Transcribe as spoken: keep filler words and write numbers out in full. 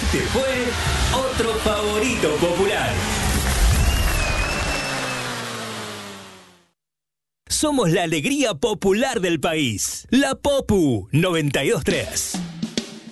Este fue otro favorito popular. Somos la alegría popular del país. La Popu noventa y dos punto tres.